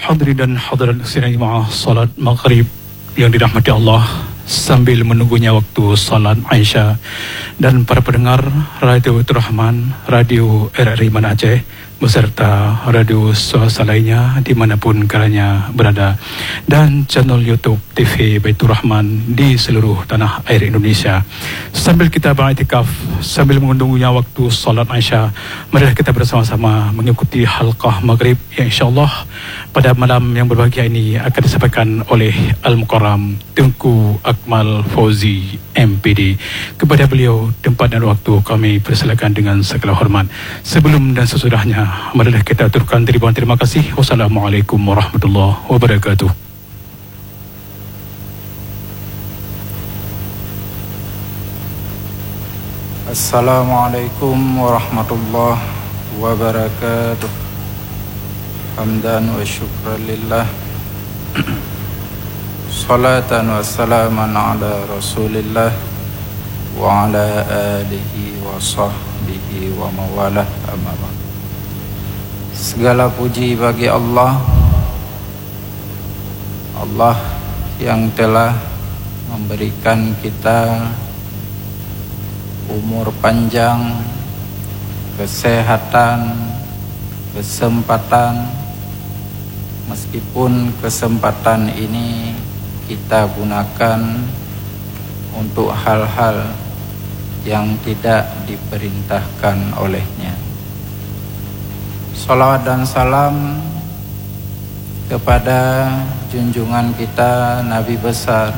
Hadirin dan hadirat sekalian, salat maghrib yang dirahmati Allah, sambil menunggunya waktu salat Aisyah, dan para pendengar Radio Rahman, Radio RRI Banda Aceh, beserta radio swasta lainnya dimanapun kalian berada, dan channel YouTube TV Baitur Rahman di seluruh tanah air Indonesia. Sambil kita beriktikaf, sambil menunggunya waktu salat Aisyah, marilah kita bersama-sama mengikuti halqah maghrib yang insyaAllah pada malam yang berbahagia ini akan disampaikan oleh Al-Mukarram Tengku Akmal Fauzi MPD. Kepada beliau tempat dan waktu kami persilakan dengan segala hormat. Sebelum dan sesudahnya, marilah kita aturkan terima kasih. Wassalamualaikum warahmatullahi wabarakatuh. Assalamualaikum warahmatullahi wabarakatuh. Hamdan wa syukran lillah, salatan wa salaman ala rasulillah wa ala alihi wa sahbihi wa mawalah, amma ba'd. Segala puji bagi Allah yang telah memberikan kita umur panjang, kesehatan, kesempatan. Meskipun kesempatan ini kita gunakan untuk hal-hal yang tidak diperintahkan olehnya. Salawat dan salam kepada junjungan kita Nabi besar,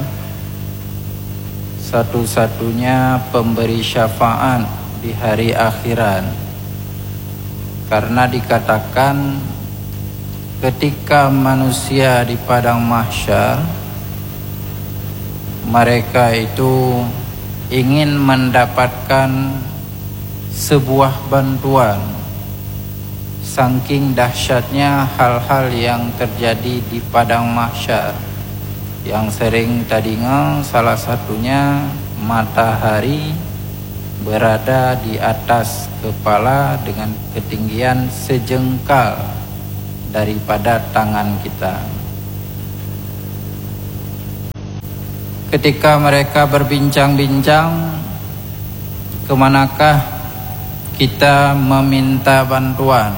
satu-satunya pemberi syafaat di hari akhirat. Karena dikatakan ketika manusia di padang mahsyar, mereka itu ingin mendapatkan sebuah bantuan. Saking dahsyatnya hal-hal yang terjadi di padang mahsyar, yang sering tadinya salah satunya matahari berada di atas kepala dengan ketinggian sejengkal daripada tangan kita. Ketika mereka berbincang-bincang, kemanakah kita meminta bantuan?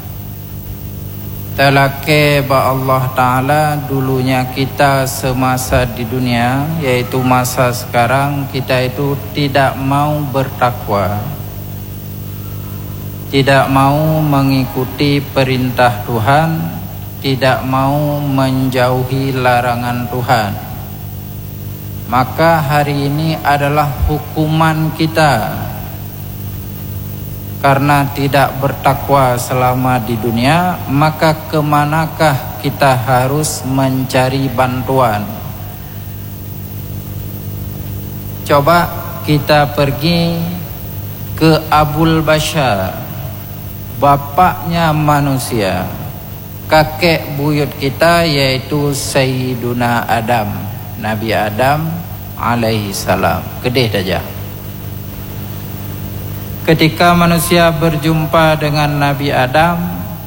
Talake ba Allah Ta'ala, dulunya kita semasa di dunia, yaitu masa sekarang, kita itu tidak mau bertakwa, tidak mau mengikuti perintah Tuhan, tidak mau menjauhi larangan Tuhan. Maka hari ini adalah hukuman kita, karena tidak bertakwa selama di dunia. Maka kemanakah kita harus mencari bantuan? Coba kita pergi ke Abul Bashar, bapaknya manusia, kakek buyut kita, yaitu Sayyiduna Adam, Nabi Adam alaihi salam. Kedih saja. Ketika manusia berjumpa dengan Nabi Adam,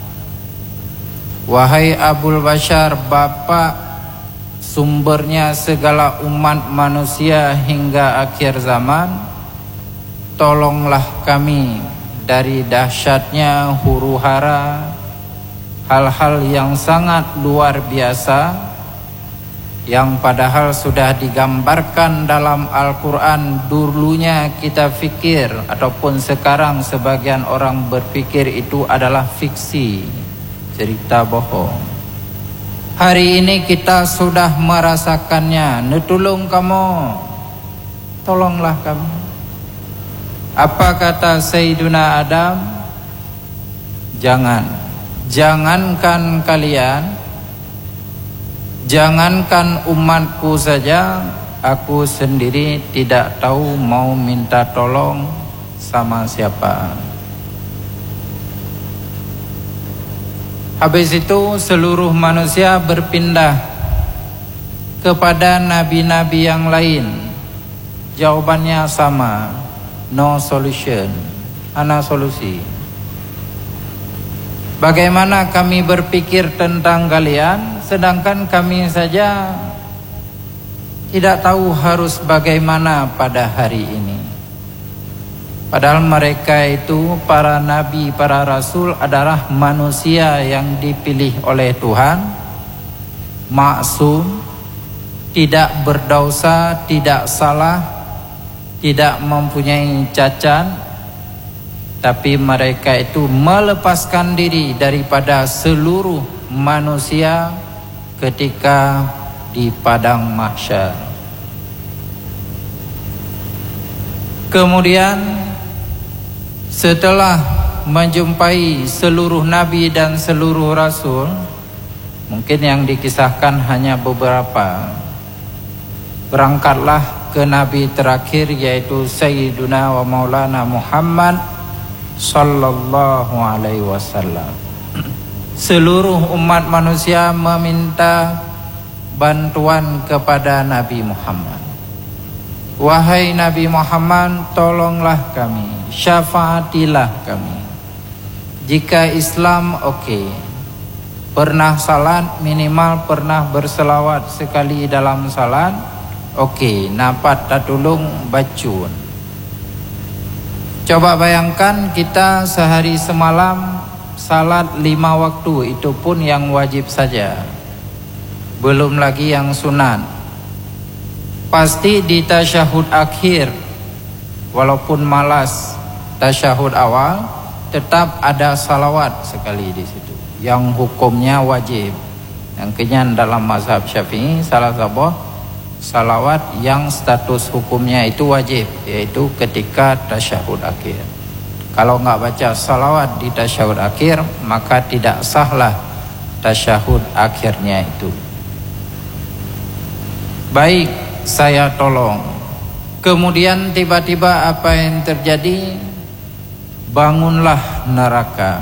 wahai Abul Bashar, bapak sumbernya segala umat manusia hingga akhir zaman, tolonglah kami dari dahsyatnya huru-hara, hal-hal yang sangat luar biasa, yang padahal sudah digambarkan dalam Al-Quran. Dulunya kita fikir, ataupun sekarang sebagian orang berpikir itu adalah fiksi, cerita bohong. Hari ini kita sudah merasakannya. Netulung kamu, tolonglah kami. Apa kata Sayyiduna Adam? Jangankan kalian, jangankan umatku saja, aku sendiri tidak tahu mau minta tolong sama siapa. Habis itu seluruh manusia berpindah kepada nabi-nabi yang lain. Jawabannya sama, no solution, ana solusi. Bagaimana kami berpikir tentang kalian, sedangkan kami saja tidak tahu harus bagaimana pada hari ini. Padahal mereka itu, para nabi, para rasul adalah manusia yang dipilih oleh Tuhan, maksum, tidak berdosa, tidak salah, tidak mempunyai cacat. Tapi mereka itu melepaskan diri daripada seluruh manusia ketika di padang mahsyar. Kemudian setelah menjumpai seluruh nabi dan seluruh rasul, mungkin yang dikisahkan hanya beberapa, berangkatlah ke nabi terakhir, yaitu Sayyiduna wa Maulana Muhammad sallallahu alaihi wasallam. Seluruh umat manusia meminta bantuan kepada Nabi Muhammad. Wahai Nabi Muhammad, tolonglah kami, syafaatilah kami. Jika Islam oke, pernah salat, minimal pernah berselawat sekali dalam salat, oke, napat tatulung bacun. Coba bayangkan kita sehari semalam salat 5 waktu, itu pun yang wajib saja, belum lagi yang sunat. Pasti di tasyahud akhir, walaupun malas tasyahud awal, tetap ada salawat sekali di situ, yang hukumnya wajib. Yang kenyan dalam mazhab Syafi'i, salah satu salawat yang status hukumnya itu wajib, yaitu ketika tasyahud akhir. Kalau enggak baca salawat di tasyahud akhir, maka tidak sahlah tasyahud akhirnya itu. Baik, saya tolong. Kemudian tiba-tiba apa yang terjadi? Bangunlah neraka,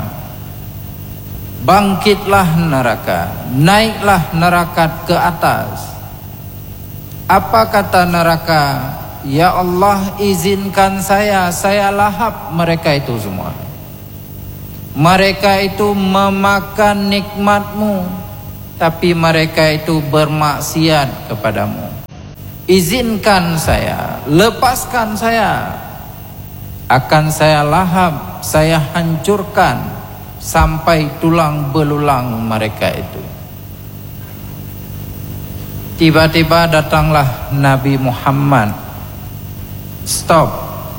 bangkitlah neraka, naiklah neraka ke atas. Apa kata neraka? Ya Allah, izinkan saya lahap mereka itu semua. Mereka itu memakan nikmatmu, tapi mereka itu bermaksiat kepadamu. Izinkan saya, lepaskan saya. Akan saya lahap, saya hancurkan sampai tulang belulang mereka itu. Tiba-tiba datanglah Nabi Muhammad. Stop.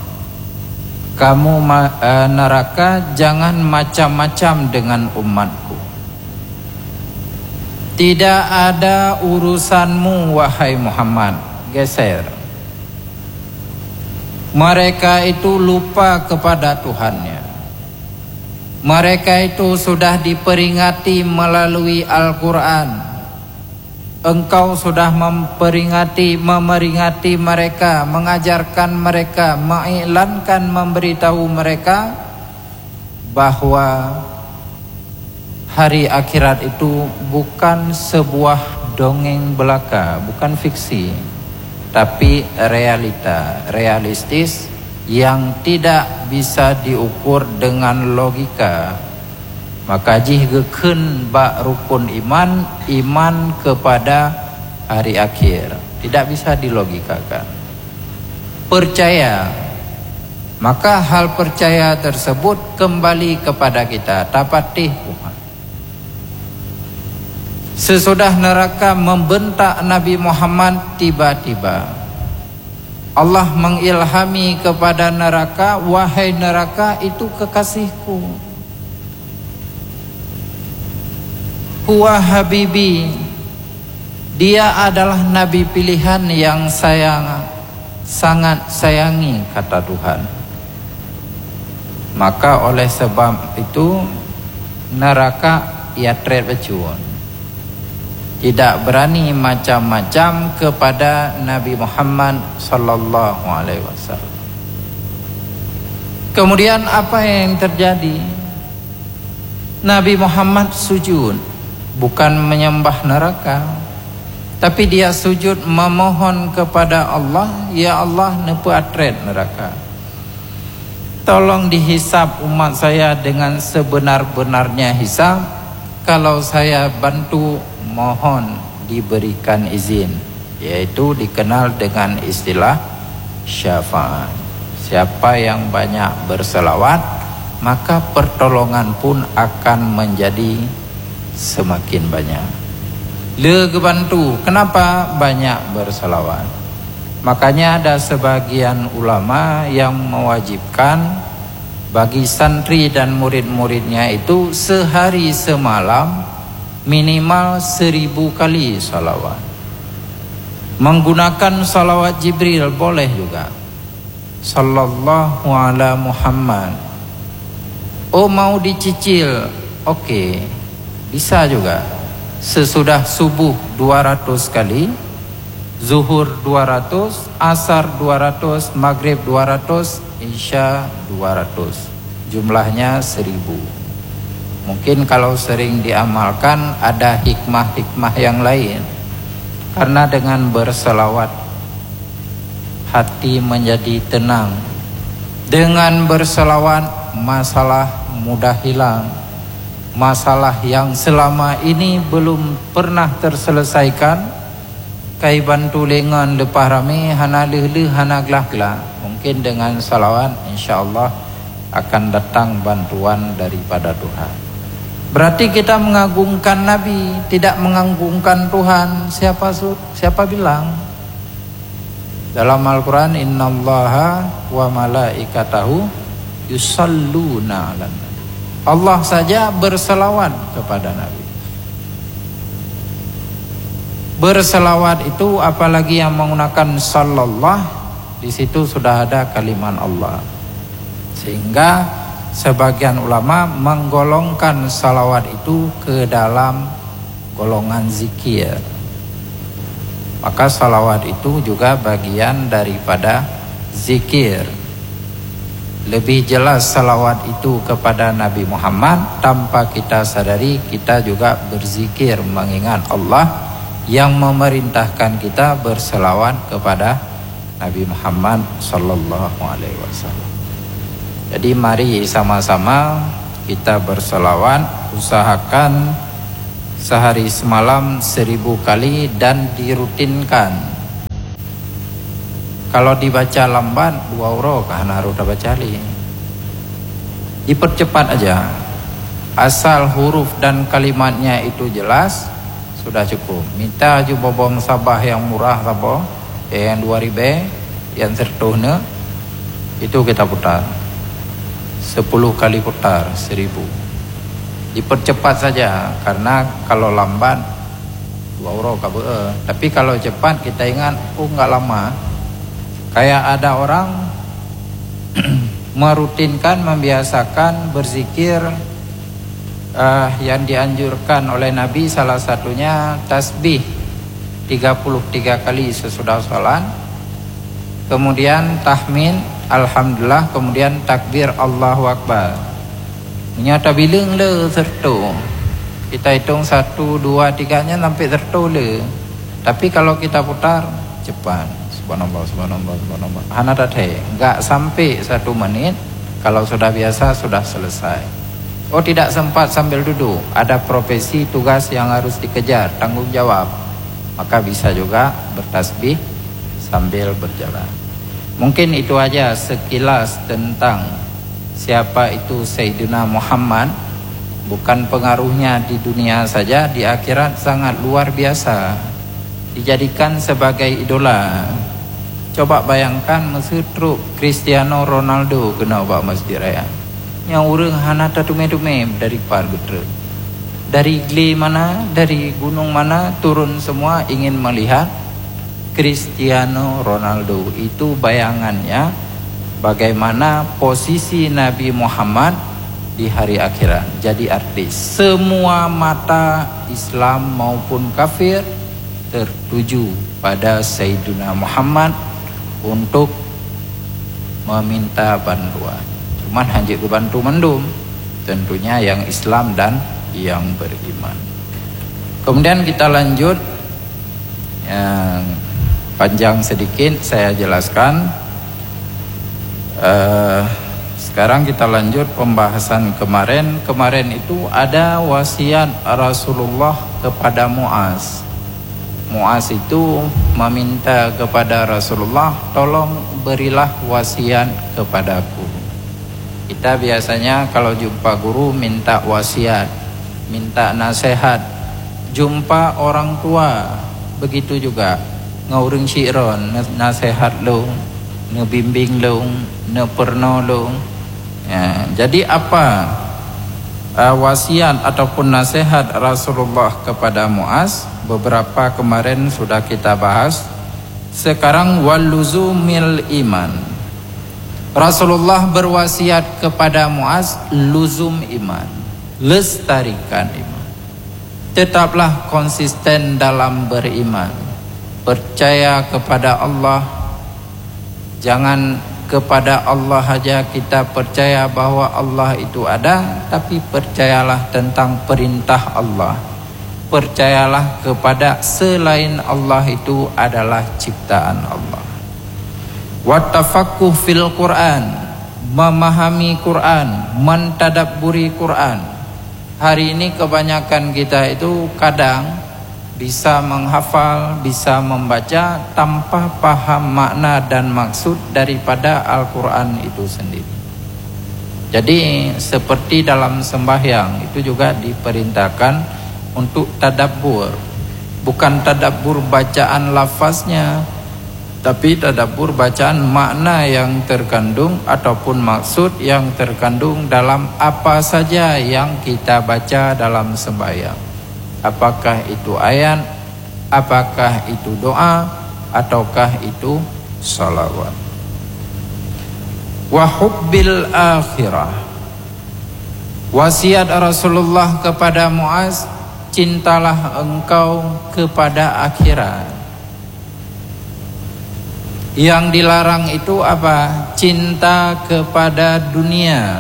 Kamu neraka, jangan macam-macam dengan umatku. Tidak ada urusanmu wahai Muhammad. Geser. Mereka itu lupa kepada Tuhannya. Mereka itu sudah diperingati melalui Al-Quran. Engkau sudah memeringati mereka, mengajarkan mereka, mengiklankan, memberitahu mereka bahwa hari akhirat itu bukan sebuah dongeng belaka, bukan fiksi, tapi realita, realistis yang tidak bisa diukur dengan logika. Maka jihgekeun ba rukun iman kepada hari akhir, tidak bisa dilogikakan. Percaya, maka hal percaya tersebut kembali kepada kita, tapatih umat. Sesudah neraka membentak Nabi Muhammad, tiba-tiba Allah mengilhami kepada neraka, wahai neraka, itu kekasihku. Huwa habibi, dia adalah nabi pilihan yang saya sangat sayangi, kata Tuhan. Maka oleh sebab itu neraka ia terpecun, tidak berani macam-macam kepada Nabi Muhammad sallallahu alaihi wasallam. Kemudian apa yang terjadi? Nabi Muhammad sujud, bukan menyembah neraka, tapi dia sujud memohon kepada Allah, ya Allah, nepu atret neraka. Tolong dihisab umat saya dengan sebenar-benarnya hisab. Kalau saya bantu, mohon diberikan izin, yaitu dikenal dengan istilah syafaat. Siapa yang banyak berselawat, maka pertolongan pun akan menjadi semakin banyak. Le bantu, kenapa banyak berselawat? Makanya ada sebagian ulama yang mewajibkan bagi santri dan murid-muridnya itu sehari semalam minimal 1000 kali salawat. Menggunakan salawat Jibril boleh juga. Sallallahu ala Muhammad. Oh, mau dicicil, oke, bisa juga. Sesudah subuh 200 kali, zuhur 200, asar 200, maghrib 200, isya 200. Jumlahnya 1000. Mungkin kalau sering diamalkan ada hikmah-hikmah yang lain. Karena dengan berselawat hati menjadi tenang. Dengan berselawat masalah mudah hilang. Masalah yang selama ini belum pernah terselesaikan, kai bantu lengan lepah rame hana leh hana gelah-gelah. Mungkin dengan salawat insyaallah akan datang bantuan daripada Tuhan. Berarti kita mengagungkan Nabi, tidak mengagungkan Tuhan. Siapa bilang? Dalam Al-Quran, innallaha wa malaikatahu yusalluna 'alan nabi. Allah saja berselawat kepada Nabi. Berselawat itu apalagi yang menggunakan sallallahu, di situ sudah ada kalimat Allah. Sehingga sebagian ulama menggolongkan salawat itu ke dalam golongan zikir. Maka salawat itu juga bagian daripada zikir. Lebih jelas salawat itu kepada Nabi Muhammad, tanpa kita sadari kita juga berzikir mengingat Allah yang memerintahkan kita berselawat kepada Nabi Muhammad sallallahu alaihi wasallam. Jadi mari sama-sama kita berselawat, usahakan sehari semalam 1000 kali dan dirutinkan. Kalau dibaca lambat 2 huruf karena harus baca li. Dipercepat aja. Asal huruf dan kalimatnya itu jelas sudah cukup. Minta ju bobom sabah yang murah sabo, yang 2000, yang sertune itu kita putar. 10 kali putar 1000. Dipercepat saja, karena kalau lambat 2 huruf kabeh. Tapi kalau cepat kita ingat, enggak lama. Kayak ada orang merutinkan, membiasakan berzikir yang dianjurkan oleh Nabi, salah satunya tasbih 33 kali sesudah salat, kemudian tahmid alhamdulillah, kemudian takbir Allahu Akbar. Nyata bilang le serta. Kita hitung 1, 2, 3-nya sampai serta le. Tapi kalau kita putar cepat. Subhanallah, subhanallah, subhanallah. Hana datang, enggak sampai 1 menit. Kalau sudah biasa sudah selesai. Oh, tidak sempat sambil duduk, ada profesi tugas yang harus dikejar, tanggung jawab, maka bisa juga bertasbih sambil berjalan. Mungkin itu aja sekilas tentang siapa itu Sayyidina Muhammad. Bukan pengaruhnya di dunia saja, di akhirat sangat luar biasa, dijadikan sebagai idola. Coba bayangkan Mesir truk Cristiano Ronaldo kena bawa masjid raya, yang orang hana tume-tume dari Pargetre, dari gli mana, dari gunung mana, turun semua ingin melihat Cristiano Ronaldo. Itu bayangannya bagaimana posisi Nabi Muhammad di hari akhirat, jadi artis. Semua mata Islam maupun kafir tertuju pada Sayyidina Muhammad untuk meminta bantuan. Cuman hanjik bantu mendum, tentunya yang Islam dan yang beriman. Kemudian kita lanjut, yang panjang sedikit saya jelaskan. Sekarang kita lanjut pembahasan kemarin. Kemarin itu ada wasiat Rasulullah kepada Muaz. Muaz itu meminta kepada Rasulullah, tolong berilah wasiat kepadaku. Kita biasanya kalau jumpa guru minta wasiat, minta nasihat. Jumpa orang tua begitu juga, ngauring syiron, nasihat lo, ngebimbing lo, neperno lo. Ya, jadi apa wasiat ataupun nasihat Rasulullah kepada Muaz? Beberapa kemarin sudah kita bahas. Sekarang waluzumil iman. Rasulullah berwasiat kepada Muaz, luzum iman, lestarikan iman. Tetaplah konsisten dalam beriman. Percaya kepada Allah. Jangan kepada Allah saja kita percaya bahwa Allah itu ada, tapi percayalah tentang perintah Allah. Percayalah kepada selain Allah itu adalah ciptaan Allah. Wattafaqquh fil Quran, memahami Quran, mentadabburi Quran. Hari ini kebanyakan kita itu kadang bisa menghafal, bisa membaca tanpa paham makna dan maksud daripada Al-Quran itu sendiri. Jadi seperti dalam sembahyang itu juga diperintahkan untuk tadabbur. Bukan tadabbur bacaan lafaznya, tapi tadabbur bacaan makna yang terkandung ataupun maksud yang terkandung dalam apa saja yang kita baca dalam sembahyang. Apakah itu ayat, apakah itu doa, ataukah itu salawat. Wa hubbil akhirah. Wasiat Rasulullah kepada Muaz, cintalah engkau kepada akhirat. Yang dilarang itu apa? Cinta kepada dunia.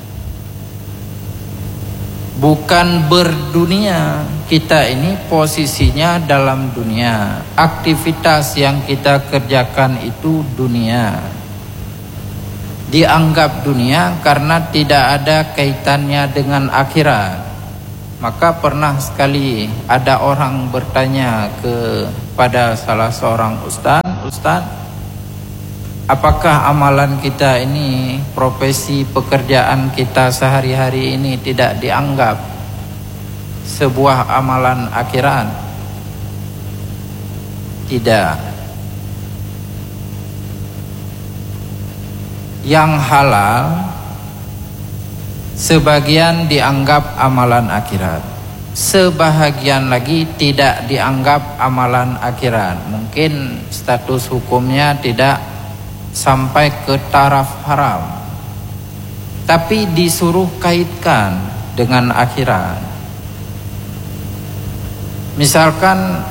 Bukan berdunia. Kita ini posisinya dalam dunia. Aktivitas yang kita kerjakan itu dunia. Dianggap dunia karena tidak ada kaitannya dengan akhirat. Maka pernah sekali ada orang bertanya kepada salah seorang ustaz, apakah amalan kita ini, profesi pekerjaan kita sehari-hari ini tidak dianggap sebuah amalan akhirat? Tidak. Yang halal sebagian dianggap amalan akhirat, sebahagian lagi tidak dianggap amalan akhirat. Mungkin status hukumnya tidak sampai ke taraf haram, tapi disuruh kaitkan dengan akhirat. Misalkan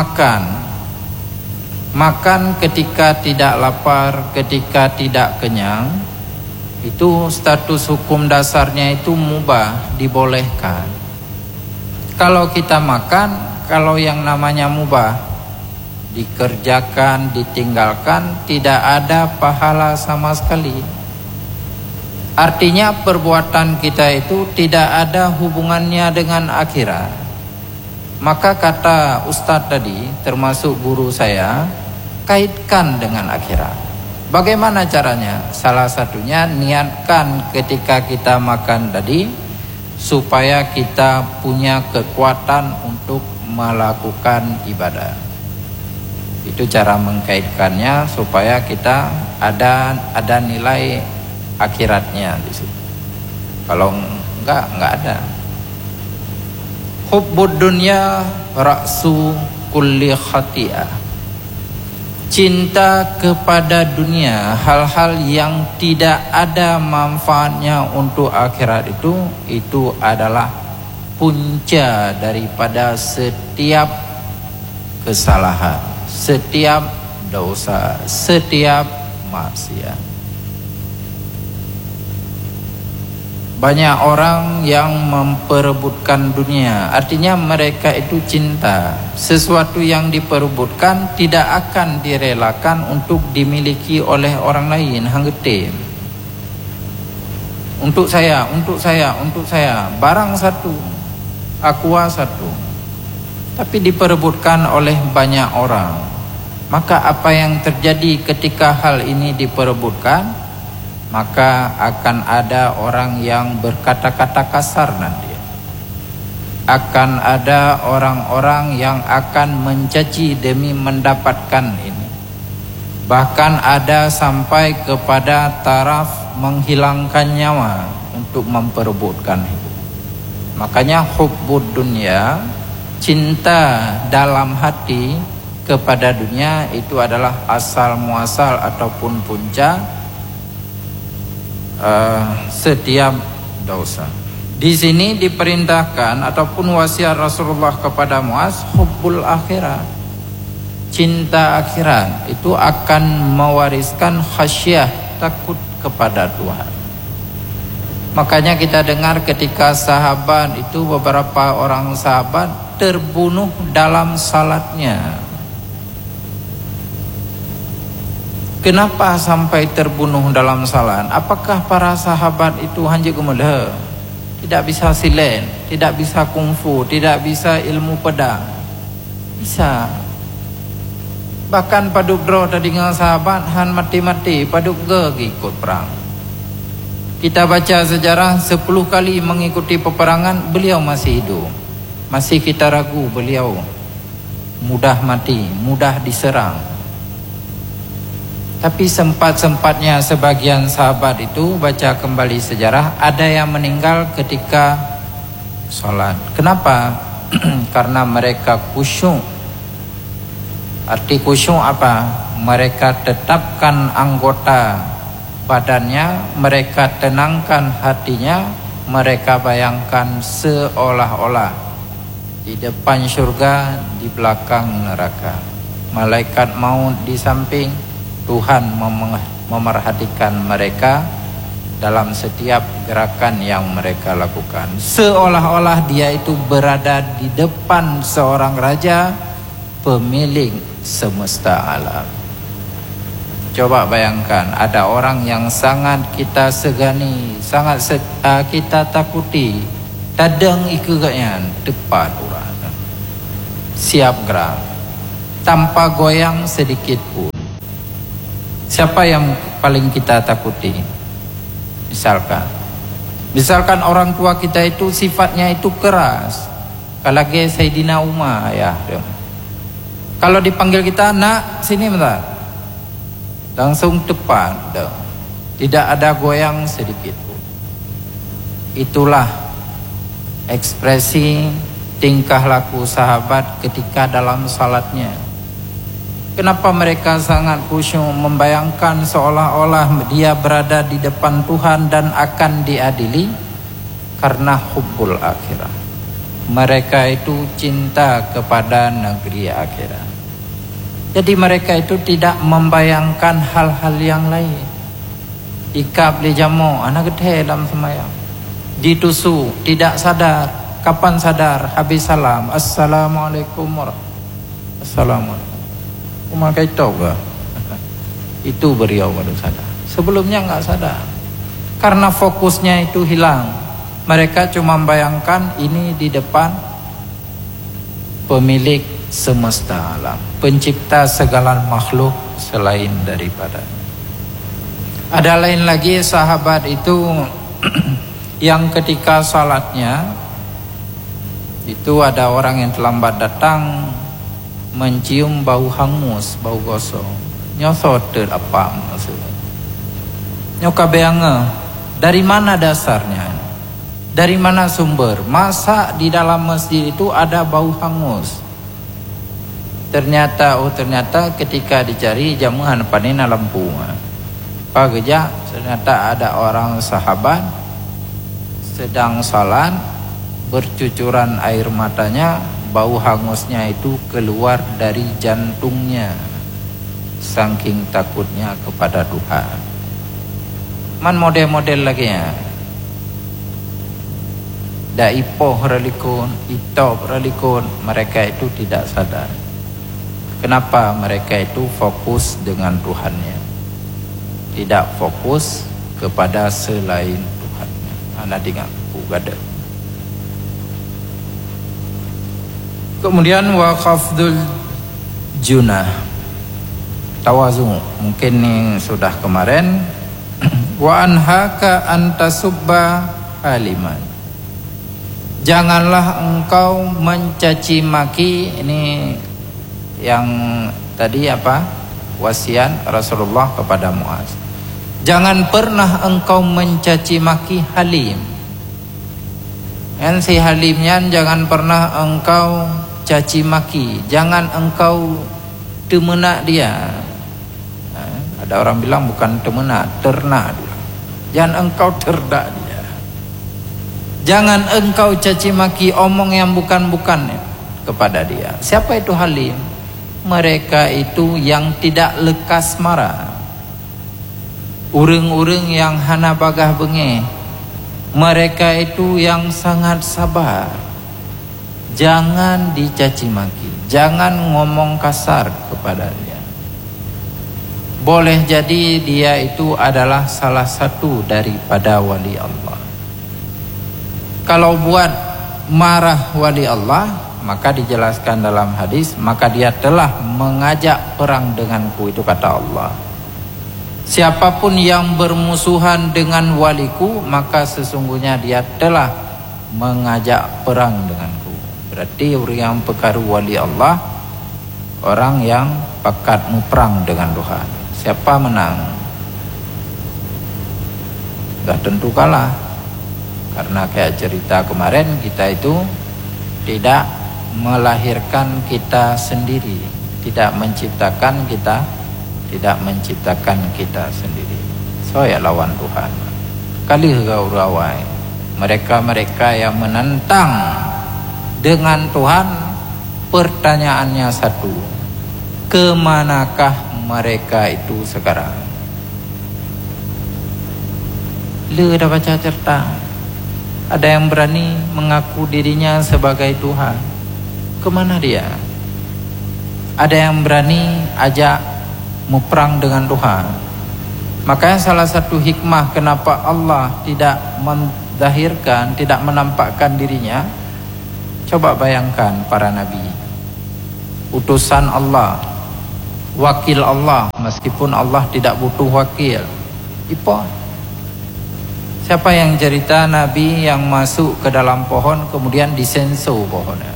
makan ketika tidak lapar, ketika tidak kenyang, itu status hukum dasarnya itu mubah, dibolehkan. Kalau kita makan, kalau yang namanya mubah, dikerjakan, ditinggalkan, tidak ada pahala sama sekali. Artinya perbuatan kita itu tidak ada hubungannya dengan akhirat. Maka kata ustadz tadi, termasuk guru saya, kaitkan dengan akhirat. Bagaimana caranya? Salah satunya niatkan ketika kita makan tadi, supaya kita punya kekuatan untuk melakukan ibadah. Itu cara mengkaitkannya supaya kita ada nilai akhiratnya di situ. Kalau enggak ada. Hubbud dunya ra'su kulli khati'ah. Cinta kepada dunia, hal-hal yang tidak ada manfaatnya untuk akhirat itu adalah punca daripada setiap kesalahan, setiap dosa, setiap maksiat. Banyak orang yang memperebutkan dunia, artinya mereka itu cinta. Sesuatu yang diperebutkan tidak akan direlakan untuk dimiliki oleh orang lain, hanggetim. Untuk saya, barang satu, aqua satu. Tapi diperebutkan oleh banyak orang. Maka apa yang terjadi ketika hal ini diperebutkan? Maka akan ada orang yang berkata-kata kasar nanti. Akan ada orang-orang yang akan mencaci demi mendapatkan ini. Bahkan ada sampai kepada taraf menghilangkan nyawa untuk memperebutkan itu. Makanya hubbud dunya, cinta dalam hati kepada dunia itu adalah asal muasal ataupun puncak setiap dosa. Di sini diperintahkan ataupun wasiat Rasulullah kepada Muaz, hubbul akhirat, cinta akhirat itu akan mewariskan khasyah, takut kepada Tuhan. Makanya kita dengar ketika sahabat itu, beberapa orang sahabat terbunuh dalam salatnya. Kenapa sampai terbunuh dalam salat? Apakah para sahabat itu hanya gemelah? Tidak bisa silen, tidak bisa kungfu, tidak bisa ilmu pedang. Bisa. Bahkan paduk draw tadi dengan sahabat han mati-mati, paduk ge ikut perang. Kita baca sejarah 10 kali mengikuti peperangan, beliau masih hidup. Masih kita ragu beliau mudah mati, mudah diserang. Tapi sempat-sempatnya sebagian sahabat itu, baca kembali sejarah, ada yang meninggal ketika sholat. Kenapa? Karena mereka khusyuk. Arti khusyuk apa? Mereka tetapkan anggota badannya, mereka tenangkan hatinya, mereka bayangkan seolah-olah di depan surga, di belakang neraka. Malaikat maut di samping, Tuhan memerhatikan mereka dalam setiap gerakan yang mereka lakukan. Seolah-olah dia itu berada di depan seorang raja, pemilik semesta alam. Coba bayangkan, ada orang yang sangat kita segani, sangat kita takuti, tadang ikegaknya tepat orang, siap gerak tanpa goyang sedikit pun. Siapa yang paling kita takuti? Misalkan orang tua kita itu sifatnya itu keras. Kalau Sayyidina Umar ya. Kalau dipanggil kita, nak sini bentar, langsung tepat. Tidak ada goyang sedikit pun. Itulah ekspresi tingkah laku sahabat ketika dalam salatnya. Kenapa mereka sangat khusyuk, membayangkan seolah-olah dia berada di depan Tuhan dan akan diadili? Karena hubbul akhirat. Mereka itu cinta kepada negeri akhirat. Jadi mereka itu tidak membayangkan hal-hal yang lain. Ikap li jamu, anak gede dalam semayang, ditusuk, tidak sadar. Kapan sadar? Habis salam, assalamualaikum warahmatullahi. Assalamualaikum. Maka itu ke? Itu beliau baru sadar. Sebelumnya enggak sadar. Karena fokusnya itu hilang. Mereka cuma membayangkan ini di depan pemilik semesta alam, pencipta segala makhluk selain daripada. Ada lain lagi sahabat itu yang ketika salatnya itu ada orang yang terlambat datang, mencium bau hangus, bau gosong. Nyosot apa maksudnya? Nyokabeange, dari mana dasarnya? Dari mana sumber? Masa di dalam masjid itu ada bau hangus? Ternyata ketika dicari jamuhan panina lampu. Pageja ternyata ada orang sahabat sedang salat, bercucuran air matanya, bau hangusnya itu keluar dari jantungnya, saking takutnya kepada Tuhan. Man model-model lagi ya, daipoh relikun, itop relikun, mereka itu tidak sadar. Kenapa mereka itu fokus dengan Tuhannya, tidak fokus kepada selain Tuhan. nanti ngaku gada. Kemudian wa khafdul junah, tawazu, mungkin ini sudah kemarin. Wa anhaka antasubba haliman, janganlah engkau mencaci maki. Ini yang tadi apa, wasiat Rasulullah kepada Muaz. Jangan pernah engkau mencaci maki Halim. Kan si Halimnya jangan pernah engkau caci maki, jangan engkau temenak dia. Ada orang bilang bukan temenak, ternak dia. Jangan engkau terdak dia. Jangan engkau caci maki, omong yang bukan-bukan kepada dia. Siapa itu Halim? Mereka itu yang tidak lekas marah, urang-urang yang hana bagah bengeh. Mereka itu yang sangat sabar. Jangan dicaci maki, jangan ngomong kasar kepada dia. Boleh jadi dia itu adalah salah satu daripada wali Allah. Kalau buat marah wali Allah, maka dijelaskan dalam hadis, maka dia telah mengajak perang denganku, itu kata Allah. Siapapun yang bermusuhan dengan waliku, maka sesungguhnya dia telah mengajak perang denganku. Berarti orang yang pekaru wali Allah, orang yang pakat perang dengan Tuhan. Siapa menang? Sudah tentu kalah. Karena kayak cerita kemarin, kita itu tidak melahirkan kita sendiri, tidak menciptakan kita sendiri. So ya lawan Tuhan. Kali kau rawai mereka yang menentang dengan Tuhan, pertanyaannya satu, kemanakah mereka itu sekarang? Lu dah baca cerita, ada yang berani mengaku dirinya sebagai Tuhan, kemana dia? Ada yang berani ajak perang dengan Tuhan. Makanya salah satu hikmah kenapa Allah tidak menzahirkan, tidak menampakkan dirinya. Coba bayangkan para nabi, utusan Allah, wakil Allah, meskipun Allah tidak butuh wakil. Siapa yang cerita nabi yang masuk ke dalam pohon kemudian disensor pohonnya?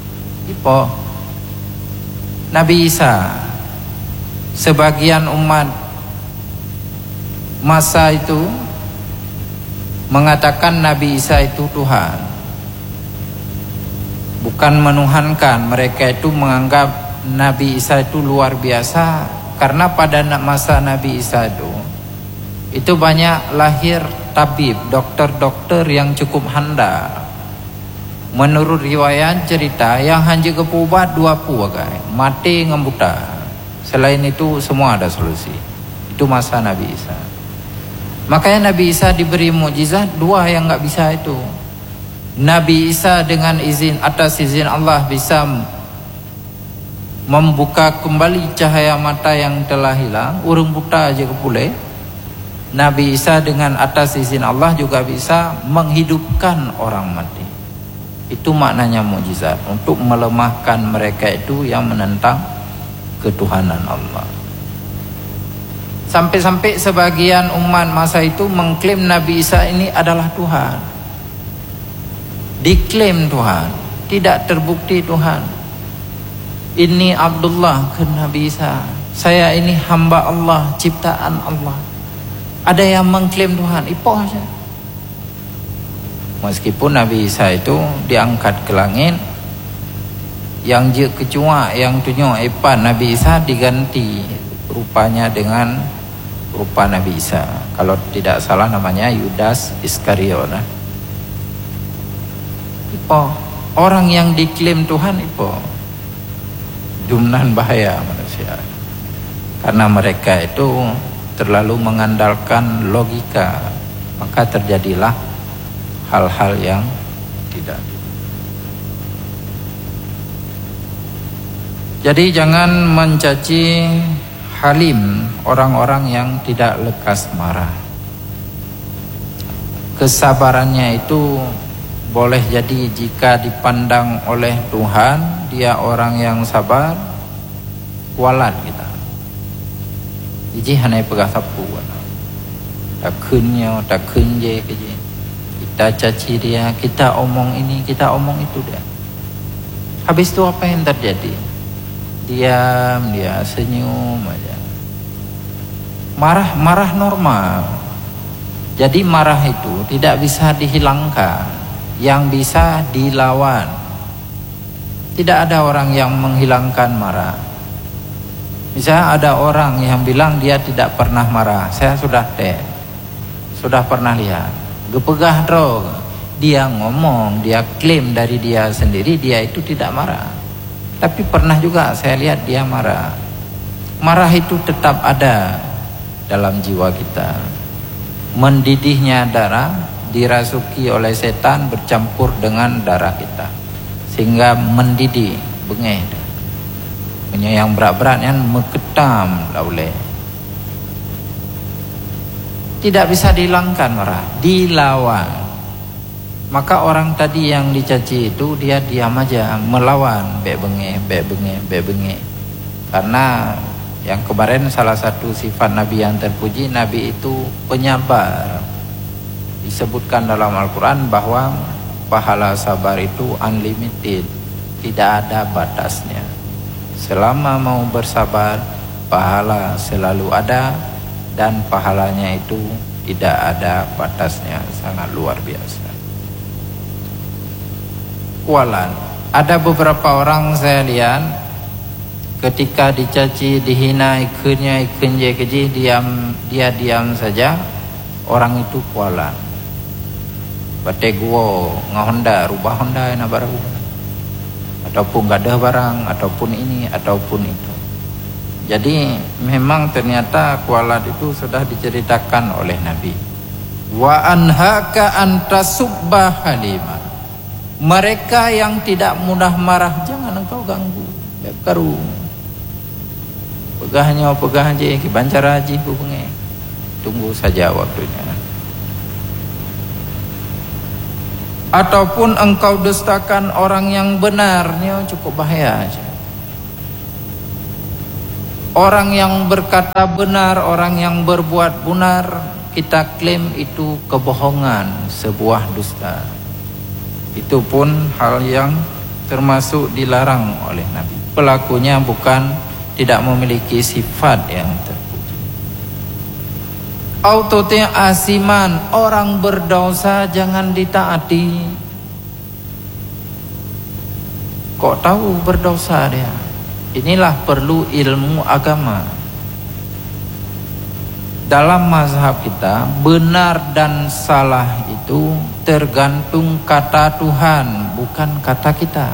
Nabi Isa. Sebagian umat masa itu mengatakan Nabi Isa itu Tuhan. Bukan menuhankan, mereka itu menganggap Nabi Isa itu luar biasa. Karena pada masa Nabi Isa itu banyak lahir tabib, dokter-dokter yang cukup handal. Menurut riwayat cerita, yang hanya kepubat 20 agai, mati ngembuta. Selain itu semua ada solusi. Itu masa Nabi Isa. Makanya Nabi Isa diberi mukjizat dua yang nggak bisa itu. Nabi Isa dengan atas izin Allah bisa membuka kembali cahaya mata yang telah hilang, urung buta aja kepule. Nabi Isa dengan atas izin Allah juga bisa menghidupkan orang mati. Itu maknanya mukjizat, untuk melemahkan mereka itu yang menentang ketuhanan Allah. Sampai-sampai sebagian umat masa itu mengklaim Nabi Isa ini adalah Tuhan. Diklaim Tuhan, tidak terbukti Tuhan. Ini Abdullah ke Nabi Isa, saya ini hamba Allah, ciptaan Allah. Ada yang mengklaim Tuhan, aja. Meskipun Nabi Isa itu diangkat ke langit, yang je kecua, yang tunjuk epan Nabi Isa diganti rupanya dengan rupa Nabi Isa. Kalau tidak salah namanya Yudas Iskariot. Orang yang diklaim Tuhan jumnan bahaya manusia. Karena mereka itu terlalu mengandalkan logika, maka terjadilah hal-hal yang tidak. Jadi jangan mencaci Halim, orang-orang yang tidak lekas marah. kesabarannya itu boleh jadi jika dipandang oleh Tuhan dia orang yang sabar, kualat kita. Iji hanai pegah sapu, tak kunnya, tak kunje keje. Kita caci dia, kita omong ini, kita omong itu dia. Habis itu apa yang terjadi? Diam, dia senyum aja. Marah normal. Jadi marah itu tidak bisa dihilangkan, yang bisa dilawan. Tidak ada orang yang menghilangkan marah. Misalnya ada orang yang bilang dia tidak pernah marah, saya sudah pernah lihat. Gepegah dro, dia ngomong, dia klaim dari dia sendiri dia itu tidak marah. Tapi pernah juga saya lihat dia marah. Marah itu tetap ada dalam jiwa kita. Mendidihnya darah dirasuki oleh setan bercampur dengan darah kita sehingga mendidih, bengeh. Punya yang berat-berat yang meketam laule. Tidak bisa dihilangkan marah, dilawan. Maka orang tadi yang dicaci itu dia diam aja, melawan, bengeh. Karena yang kemarin salah satu sifat Nabi yang terpuji, Nabi itu penyabar. Disebutkan dalam Al-Quran bahwa pahala sabar itu unlimited, tidak ada batasnya. Selama mau bersabar, pahala selalu ada dan pahalanya itu tidak ada batasnya, sangat luar biasa. Kualan. Ada beberapa orang saya lihat ketika dicaci, dihina, ikenje keji, dia diam saja, orang itu kualan. Bate guo ngahonda, rubah honda na baru. Ataupun gak ada barang, ataupun ini, ataupun itu. Jadi memang ternyata kualat itu sudah diceritakan oleh Nabi. Wa anhaka antasubba halima. Mereka yang tidak mudah marah jangan engkau ganggu. Ya karu. Pegahnya pegah aja, bancar haji hubungi. Tunggu saja waktunya. Ataupun engkau dustakan orang yang benarnya, cukup bahaya aja. Orang yang berkata benar, orang yang berbuat benar, kita klaim itu kebohongan, sebuah dusta. Itu pun hal yang termasuk dilarang oleh Nabi. Pelakunya bukan tidak memiliki sifat yang terpuji. Autoti asiman, orang berdosa jangan ditaati. Kok tahu berdosa dia? Inilah perlu ilmu agama. Dalam mazhab kita, benar dan salah itu tergantung kata Tuhan, bukan kata kita.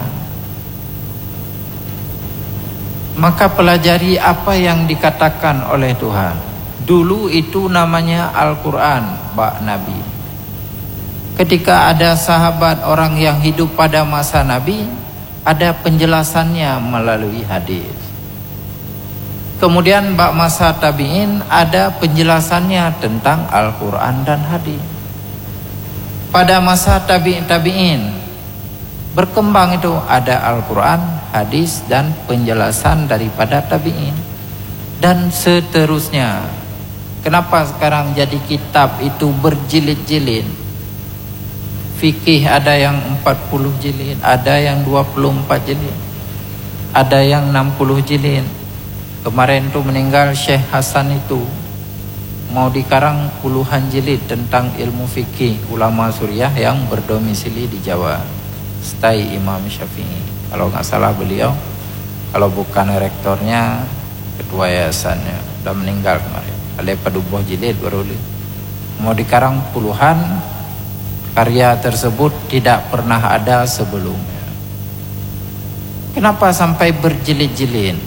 Maka pelajari apa yang dikatakan oleh Tuhan. Dulu itu namanya Al-Quran, Pak Nabi. Ketika ada sahabat orang yang hidup pada masa Nabi, ada penjelasannya melalui hadis. Kemudian bak masa tabi'in ada penjelasannya tentang Al-Quran dan hadis. Pada masa tabi'in berkembang itu ada Al-Quran, hadis dan penjelasan daripada tabi'in dan seterusnya. Kenapa sekarang jadi kitab itu berjilid-jilid? Fikih ada yang 40 jilid, ada yang 24 jilid, ada yang 60 jilid. Kemarin tuh meninggal Syekh Hasan itu mau dikarang puluhan jilid tentang ilmu fikih ulama Suriah yang berdomisili di Jawa. Stay Imam Syafi'i. Kalau nggak salah beliau, kalau bukan rektornya, ketua yayasannya, udah meninggal kemarin. Ada paduboh jilid baru mau dikarang puluhan. Karya tersebut tidak pernah ada sebelumnya. Kenapa sampai berjilid-jilid?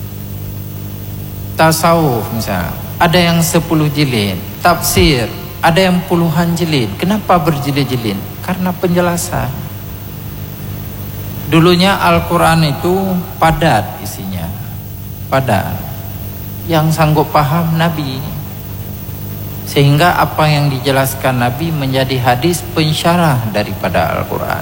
Tasawuf misalnya, ada yang 10 jilid. Tafsir, ada yang puluhan jilid. Kenapa berjilid-jilid? Karena penjelasan. Dulunya Al-Quran itu padat isinya, padat. Yang sanggup paham Nabi. Sehingga apa yang dijelaskan Nabi menjadi hadis pensyarah daripada Al-Quran.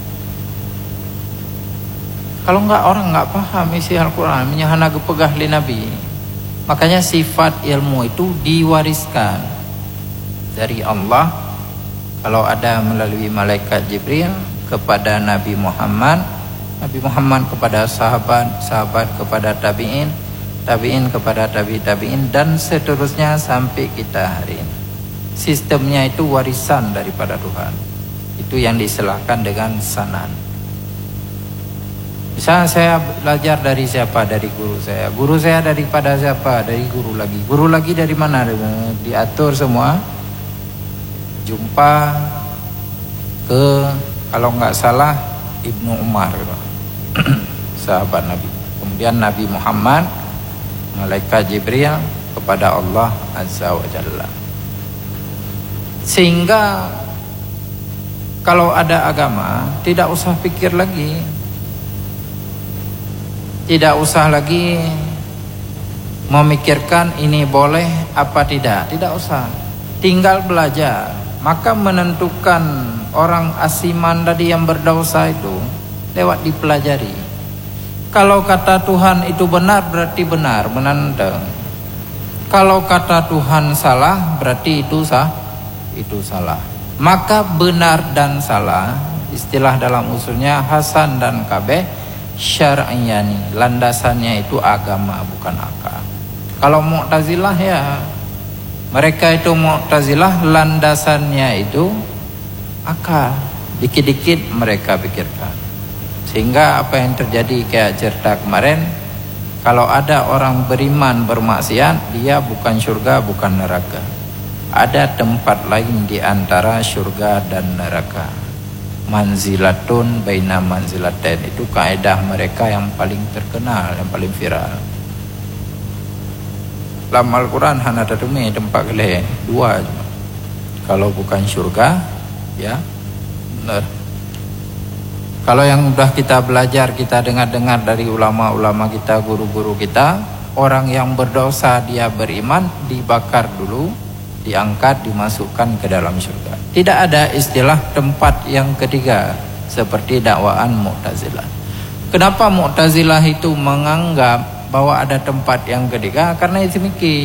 Kalau enggak, orang enggak paham isi Al-Quran, menyahana gepegah li Nabi. Makanya sifat ilmu itu diwariskan dari Allah. Kalau ada melalui malaikat Jibril kepada Nabi Muhammad, Nabi Muhammad kepada sahabat, sahabat kepada tabi'in, tabi'in kepada tabi'in, dan seterusnya sampai kita hari ini. Sistemnya itu warisan daripada Tuhan. Itu yang diistilahkan dengan sanad. Misalnya saya belajar dari siapa? Dari guru saya. Guru saya daripada siapa? Dari guru lagi. Guru lagi dari mana? Diatur semua. Jumpa ke, kalau nggak salah, Ibnu Umar, sahabat Nabi. Kemudian Nabi Muhammad, malaikat Jibril kepada Allah Azza wa Jalla. Sehingga kalau ada agama, tidak usah pikir lagi, tidak usah lagi memikirkan ini boleh apa tidak, tidak usah, tinggal belajar. Maka menentukan orang asiman tadi yang berdosa itu lewat dipelajari. Kalau kata Tuhan itu benar, berarti benar, menantang. Kalau kata Tuhan salah, berarti itu salah. Maka benar dan salah, istilah dalam usulnya Hasan dan Kabeh, syar'iyani, landasannya itu agama bukan akal. Kalau Mu'tazilah ya, mereka itu Mu'tazilah landasannya itu akal, dikit-dikit mereka pikirkan. Sehingga apa yang terjadi kayak cerita kemarin, kalau ada orang beriman bermaksiat, dia bukan surga, bukan neraka. Ada tempat lain di antara surga dan neraka. Manzilatun baina manzilatain, itu kaidah mereka yang paling terkenal, yang paling viral. Dalam Al-Quran hana tatumi tempat kelih dua cuma. Kalau bukan surga, ya benar. Kalau yang sudah kita belajar, kita dengar-dengar dari ulama-ulama kita, guru-guru kita, orang yang berdosa dia beriman, dibakar dulu, diangkat, dimasukkan ke dalam surga. Tidak ada istilah tempat yang ketiga seperti dakwaan Mu'tazilah. Kenapa Mu'tazilah itu menganggap bahwa ada tempat yang ketiga? Karena itu mikir